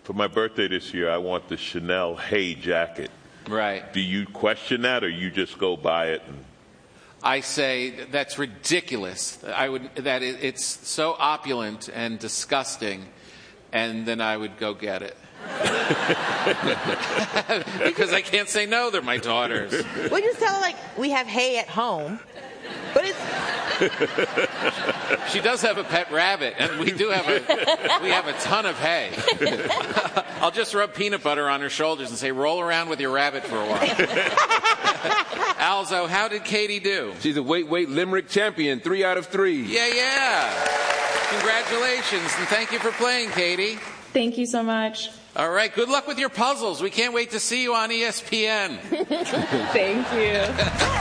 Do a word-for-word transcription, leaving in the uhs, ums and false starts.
for my birthday this year, I want the Chanel Hey jacket. Right. Do you question that, or you just go buy it? And... I say that's ridiculous. I would that it, it's so opulent and disgusting, and then I would go get it. Because I can't say no, they're my daughters. Well, just tell her, like, we have hay at home, but it's... She does have a pet rabbit, and we do have a we have a ton of hay. I'll just rub peanut butter on her shoulders and say, roll around with your rabbit for a while. Alzo, how did Katie do? She's a weight weight limerick champion, three out of three. Yeah, yeah. Congratulations, and thank you for playing, Katie. Thank you so much. All right, good luck with your puzzles. We can't wait to see you on E S P N. Thank you.